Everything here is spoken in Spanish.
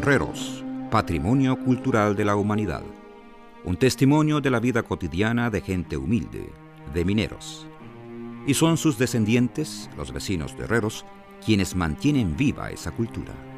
Herreros, patrimonio cultural de la humanidad. Un testimonio de la vida cotidiana de gente humilde, de mineros. Y son sus descendientes, los vecinos de herreros, quienes mantienen viva esa cultura.